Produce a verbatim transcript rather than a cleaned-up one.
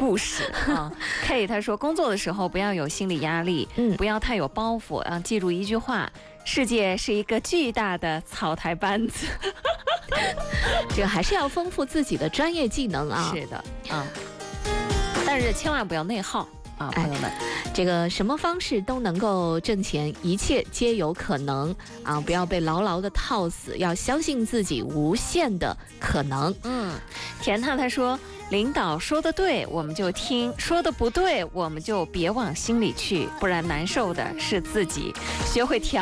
故事啊。K 他说，工作的时候不要有心理压力， 嗯， 不要太有包袱啊。记住一句话：世界是一个巨大的草台班子。 这个还是要丰富自己的专业技能啊。 是的啊，但是千万不要内耗啊，朋友们。 哎，这个什么方式都能够挣钱，一切皆有可能啊！不要被牢牢的套死，要相信自己无限的可能。 嗯，田太太说，领导说的对我们就听，说的不对我们就别往心里去，不然难受的是自己。学会调